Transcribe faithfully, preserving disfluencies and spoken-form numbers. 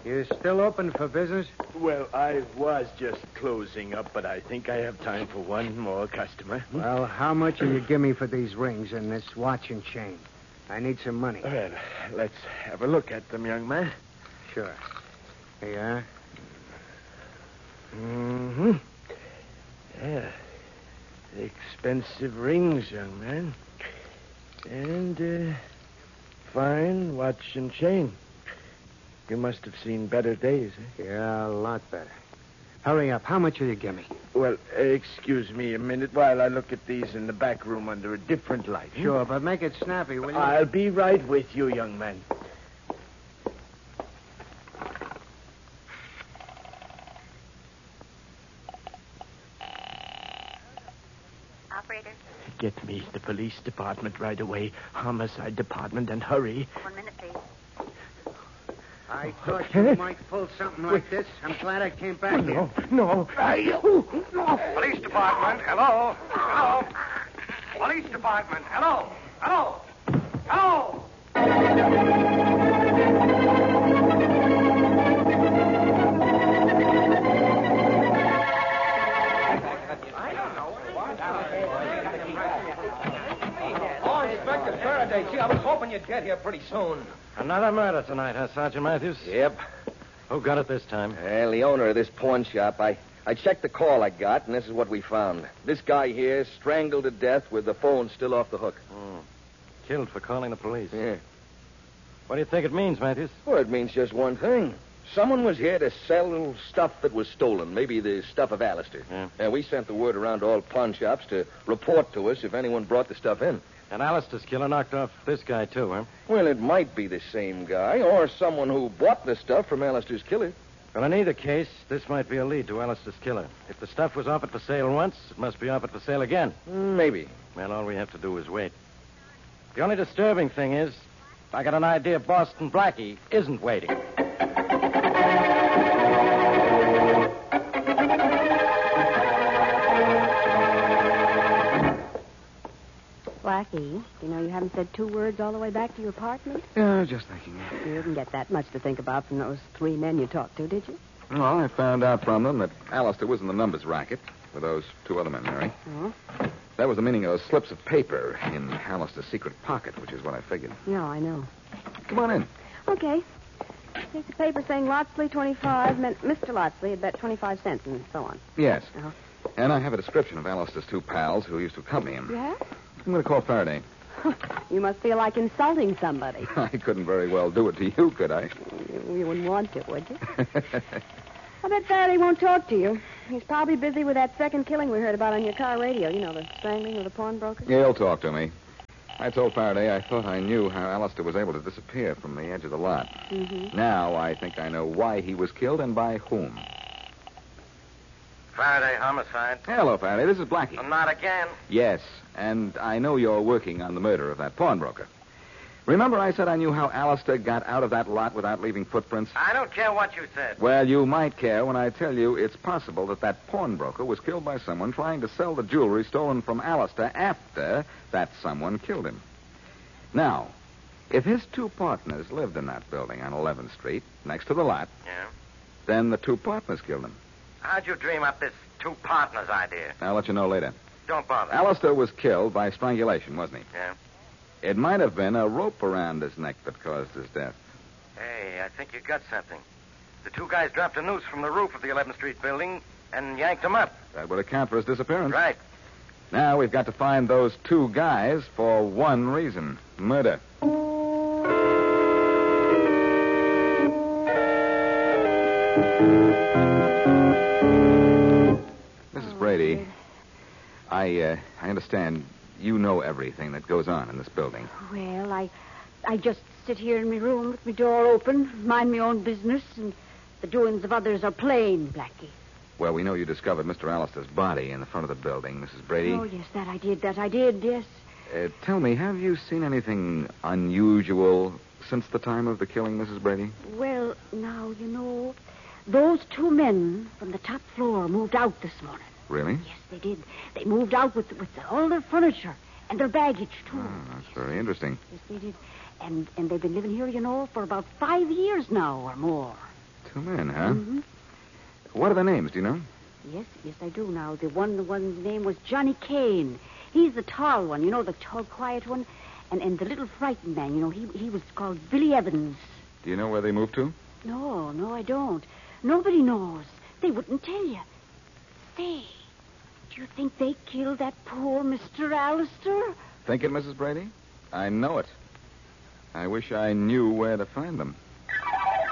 You still open for business? Well, I was just closing up, but I think I have time for one more customer. Well, how much will you give me for these rings and this watch and chain? I need some money. Well, let's have a look at them, young man. Sure. Here you are. Mm-hmm. Yeah. Expensive rings, young man. And, uh, fine watch and chain. You must have seen better days, eh? Yeah, a lot better. Hurry up. How much will you give me? Well, uh, excuse me a minute while I look at these in the back room under a different light. Hmm? Sure, but make it snappy, will you? I'll be right with you, young man. Operator. Get me the police department right away. Homicide department, and hurry. One minute, please. I thought you might pull something like this. I'm glad I came back here. No, no. no. Police department, hello? Hello? Police department, hello? Hello? Hello? Oh, Inspector Faraday, gee, I was hoping you'd get here pretty soon. Another murder tonight, huh, Sergeant Matthews? Yep. Who got it this time? Well, the owner of this pawn shop, I, I checked the call I got, and this is what we found. This guy here strangled to death with the phone still off the hook. Hmm. Killed for calling the police. Yeah. What do you think it means, Matthews? Well, it means just one thing. Someone was here to sell stuff that was stolen, maybe the stuff of Alistair. Yeah. And we sent the word around to all pawn shops to report to us if anyone brought the stuff in. And Alistair's killer knocked off this guy, too, huh? Well, it might be the same guy or someone who bought the stuff from Alistair's killer. Well, in either case, this might be a lead to Alistair's killer. If the stuff was offered for sale once, it must be offered for sale again. Maybe. Well, all we have to do is wait. The only disturbing thing is, I got an idea Boston Blackie isn't waiting. Blackie, you know you haven't said two words all the way back to your apartment? Yeah, I was just thinking. You didn't get that much to think about from those three men you talked to, did you? Well, I found out from them that Alistair was in the numbers racket with those two other men, Mary. Oh? That was the meaning of those slips of paper in Alistair's secret pocket, which is what I figured. No, I know. Come on in. Okay. Here's a paper saying Lotsley twenty-five meant Mister Lotsley had bet twenty-five cents and so on. Yes. Uh-huh. And I have a description of Alistair's two pals who used to accompany him. Yeah? I'm going to call Faraday. You must feel like insulting somebody. I couldn't very well do it to you, could I? You, you wouldn't want to, would you? I bet Faraday won't talk to you. He's probably busy with that second killing we heard about on your car radio. You know, the strangling of the pawnbroker. Yeah, he'll talk to me. I told Faraday I thought I knew how Alistair was able to disappear from the edge of the lot. Mm-hmm. Now I think I know why he was killed and by whom. Faraday homicide. Hello, Faraday. This is Blackie. Not again. Yes, and I know you're working on the murder of that pawnbroker. Remember I said I knew how Alistair got out of that lot without leaving footprints? I don't care what you said. Well, you might care when I tell you it's possible that that pawnbroker was killed by someone trying to sell the jewelry stolen from Alistair after that someone killed him. Now, if his two partners lived in that building on eleventh Street, next to the lot, Yeah? then the two partners killed him. How'd you dream up this two partners idea? I'll let you know later. Don't bother. Alistair was killed by strangulation, wasn't he? Yeah? It might have been a rope around his neck that caused his death. Hey, I think you got something. The two guys dropped a noose from the roof of the eleventh Street building and yanked him up. That would account for his disappearance. Right. Now we've got to find those two guys for one reason. Murder. Missus Brady, I, uh, I understand you know everything that goes on in this building. Well, I I just sit here in my room with my door open, mind my own business, and the doings of others are plain, Blackie. Well, we know you discovered Mister Alistair's body in the front of the building, Missus Brady. Oh, yes, that I did, that I did, yes. Uh, tell me, have you seen anything unusual since the time of the killing, Missus Brady? Well, now, you know, those two men from the top floor moved out this morning. Really? Yes, they did. They moved out with with all their furniture and their baggage, too. Oh, that's very interesting. Yes, they did. And and they've been living here, you know, for about five years now or more. Two men, huh? Mm-hmm. What are their names, do you know? Yes, yes, I do now. The one, the one's name was Johnny Kane. He's the tall one, you know, the tall, quiet one. And and the little frightened man, you know, he he was called Billy Evans. Do you know where they moved to? No, no, I don't. Nobody knows. They wouldn't tell you. Say, do you think they killed that poor Mister Alistair? Think it, Missus Brady? I know it. I wish I knew where to find them.